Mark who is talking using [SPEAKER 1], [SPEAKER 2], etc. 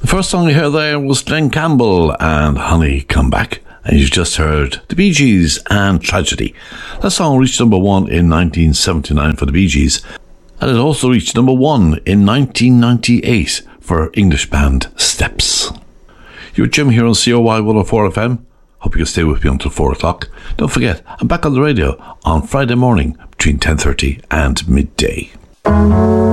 [SPEAKER 1] First song you heard there was Glenn Campbell and Honey Come Back, and you just heard the Bee Gees and Tragedy. That song reached number 1 in 1979 for the Bee Gees, and it also reached number 1 in 1998 for English band Steps. You're Jim here on COY 104 FM. Hope you can stay with me until 4 o'clock. Don't forget, I'm back on the radio on Friday morning between 10:30 and midday.